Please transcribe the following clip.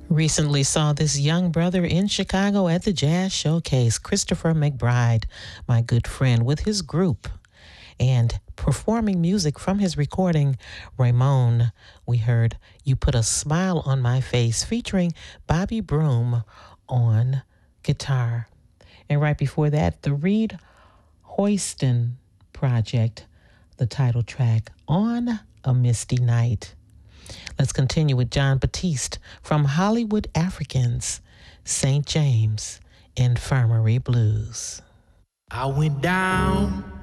Recently saw this young brother in Chicago at the Jazz Showcase, Christopher McBride, my good friend, with his group and performing music from his recording, Ramon. We heard You Put a Smile on My Face featuring Bobby Broom on guitar. And right before that, the Reed Hoyston Project, the title track, On a Misty Night. Let's continue with John Batiste from Hollywood Africans, St. James Infirmary Blues. I went down